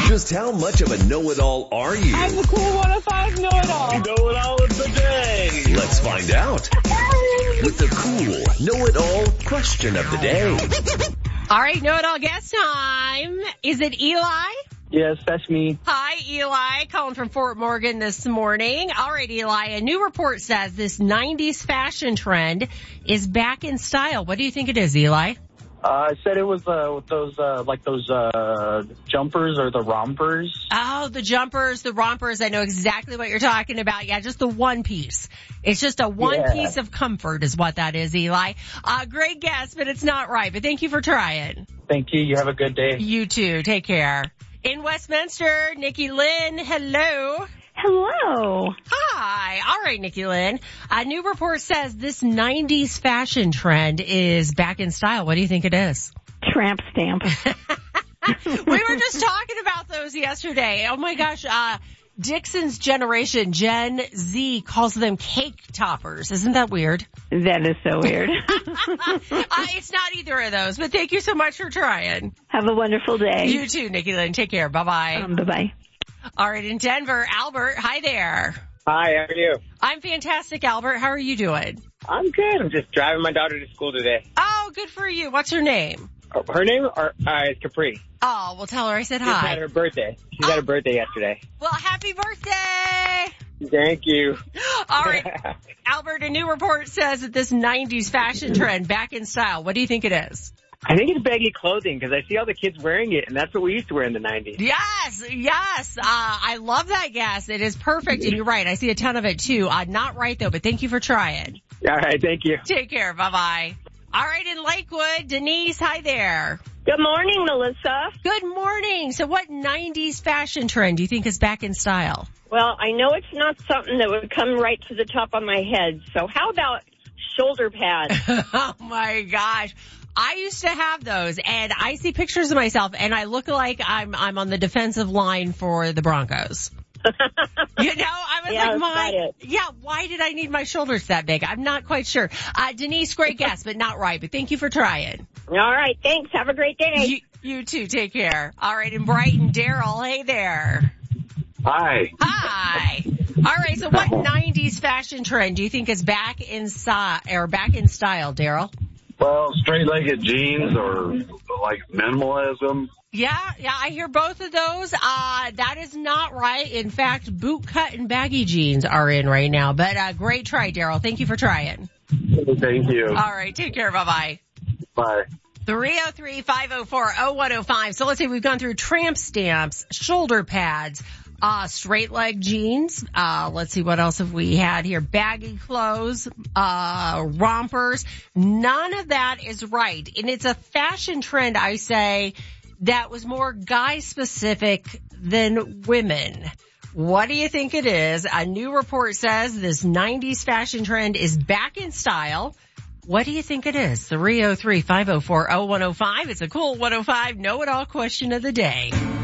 Just how much of a know-it-all are you? I'm the cool 105 know-it-all. Know-it-all of the day. Let's find out with the cool know-it-all question of the day. All right, know-it-all guest time. Is it Eli? Yes, that's me. Hi, Eli. Calling from Fort Morgan this morning. All right, Eli. A new report says this 90s fashion trend is back in style. What do you think it is, Eli? I said it was with those jumpers or the rompers. Oh, the jumpers, the rompers. I know exactly what you're talking about. Yeah, just the one piece. It's just a one piece of comfort is what that is, Eli. Great guess, but it's not right. But thank you for trying. Thank you. You have a good day. You too. Take care. In Westminster, Nikki Lynn, hello. Hello. Hi. All right, Nikki Lynn. A new report says this 90s fashion trend is back in style. What do you think it is? Tramp stamp. We were just talking about those yesterday. Oh my gosh. Dixon's generation, Gen Z, calls them cake toppers. Isn't that weird? That is so weird. It's not either of those, but thank you so much for trying. Have a wonderful day. You too, Nikki Lynn. Take care. Bye-bye. Bye-bye. All right, in Denver, Albert, hi there. Hi, how are you? I'm fantastic, Albert. How are you doing? I'm good. I'm just driving my daughter to school today. Oh, good for you. What's her name? Her name is Capri. Oh, well, tell her I said She hi. had her birthday. She had her birthday yesterday. Well, happy birthday! Thank you. All right, Albert, a new report says that this 90s fashion trend back in style. What do you think it is? I think it's baggy clothing because I see all the kids wearing it, and that's what we used to wear in the 90s. Yes. I love that guess. It is perfect, and you're right. I see a ton of it, too. Not right, though, but thank you for trying. All right, thank you. Take care. Bye-bye. All right, in Lakewood, Denise, hi there. Good morning, Melissa. Good morning. So what 90s fashion trend do you think is back in style? Well, I know it's not something that would come right to the top of my head. So how about shoulder pads? Oh, my gosh. I used to have those, and I see pictures of myself, and I look like I'm on the defensive line for the Broncos. You know, I was why did I need my shoulders that big? I'm not quite sure. Denise, great guess, but not right. But thank you for trying. All right, thanks. Have a great day. You too. Take care. All right, in Brighton, Daryl, hey there. Hi. Hi. All right, so what 90s fashion trend do you think is back in style, Daryl? Well, straight-legged jeans or like minimalism. Yeah, I hear both of those. That is not right. In fact, boot cut and baggy jeans are in right now. But great try, Daryl. Thank you for trying. Thank you. All right, take care. Bye-bye. Bye. 303-504-0105. So let's say we've gone through tramp stamps, shoulder pads, straight leg jeans. Let's see, what else have we had here? Baggy clothes, rompers. None of that is right. And it's a fashion trend, I say, that was more guy specific than women. What do you think it is? A new report says this 90s fashion trend is back in style. What do you think it is? 303-504-0105. It's a cool 105 know-it-all question of the day.